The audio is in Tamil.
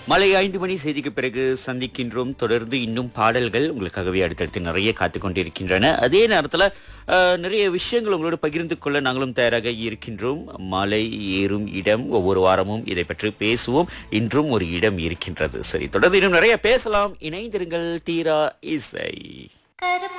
மாலை 5 மணி செய்திக்கு பிறகு சந்திக்கின்றோம். தொடர்ந்து இன்னும் பாடல்கள் உங்களுக்காகவே அடுத்தடுத்து நிறைய காத்துக் கொண்டிருக்கின்றன. அதே நேரத்தில் நிறைய விஷயங்கள் உங்களோட பகிர்ந்து கொள்ள நாங்களும் தயாராக இருக்கின்றோம். மலை ஏறும் இடம், ஒவ்வொரு வாரமும் இதை பற்றி பேசுவோம். இன்றும் ஒரு இடம் இருக்கின்றது. சரி, தொடர்ந்து இன்னும் நிறைய பேசலாம். இணைந்திருங்கள். தீரா இசை.